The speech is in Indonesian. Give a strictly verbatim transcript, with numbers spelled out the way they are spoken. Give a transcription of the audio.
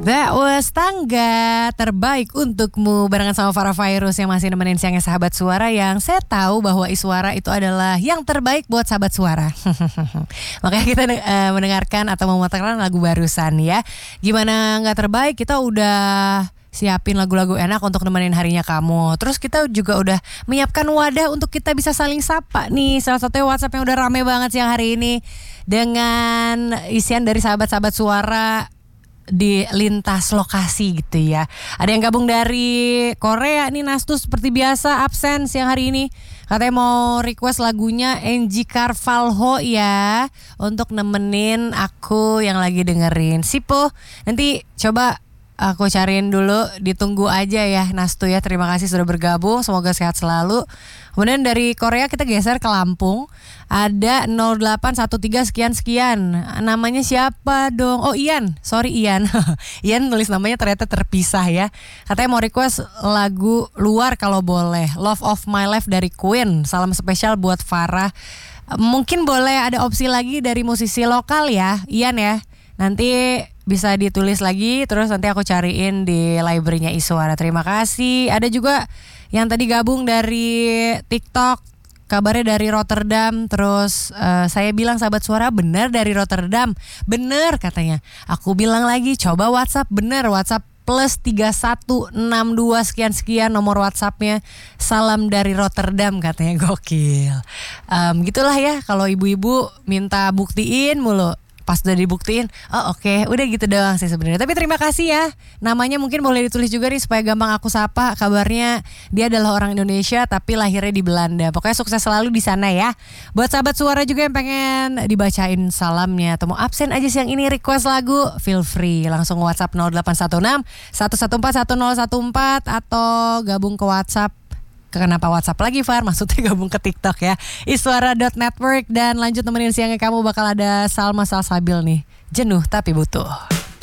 That was Tangga terbaik untukmu barengan sama Farah Virus yang masih nemenin siangnya Sahabat Suara, yang saya tahu bahwa Iswara itu adalah yang terbaik buat Sahabat Suara. Makanya kita uh, mendengarkan atau memutarkan lagu barusan ya. Gimana nggak terbaik, kita udah siapin lagu-lagu enak untuk nemenin harinya kamu. Terus kita juga udah menyiapkan wadah untuk kita bisa saling sapa nih. Salah satunya WhatsApp yang udah rame banget siang hari ini dengan isian dari sahabat-sahabat suara di lintas lokasi gitu ya. Ada yang gabung dari Korea nih, Nastu seperti biasa absen siang hari ini. Katanya mau request lagunya Angie Carvalho ya, untuk nemenin aku yang lagi dengerin. Sipo, nanti coba aku cariin dulu, ditunggu aja ya Nastu ya. Terima kasih sudah bergabung, semoga sehat selalu. Kemudian dari Korea kita geser ke Lampung. Ada nol delapan satu tiga sekian-sekian. Namanya siapa dong? Oh Ian, sorry Ian. Ian nulis namanya ternyata terpisah ya. Katanya mau request lagu luar kalau boleh, Love of My Life dari Queen. Salam spesial buat Farah. Mungkin boleh ada opsi lagi dari musisi lokal ya Ian ya. Nanti bisa ditulis lagi, terus nanti aku cariin di library-nya Iswara. Terima kasih. Ada juga yang tadi gabung dari TikTok, kabarnya dari Rotterdam. Terus uh, saya bilang Sahabat Suara bener dari Rotterdam. Bener katanya. Aku bilang lagi coba WhatsApp, bener WhatsApp plus tiga satu enam dua sekian-sekian nomor WhatsAppnya. Salam dari Rotterdam katanya, gokil. Um, gitulah ya kalau ibu-ibu minta buktiin mulu. Pas udah dibuktiin, oh oke, okay. Udah gitu doang sih sebenarnya. Tapi terima kasih ya. Namanya mungkin boleh ditulis juga nih supaya gampang aku sapa. Kabarnya dia adalah orang Indonesia tapi lahirnya di Belanda. Pokoknya sukses selalu di sana ya. Buat Sahabat Suara juga yang pengen dibacain salamnya atau mau absen aja siang ini request lagu, feel free langsung WhatsApp nol delapan satu enam satu satu empat satu nol satu empat atau gabung ke WhatsApp. Kenapa WhatsApp lagi Far? Maksudnya gabung ke TikTok ya, iswara dot network. Dan lanjut nemenin siangnya kamu bakal ada Salma Salsabil nih, Jenuh Tapi Butuh.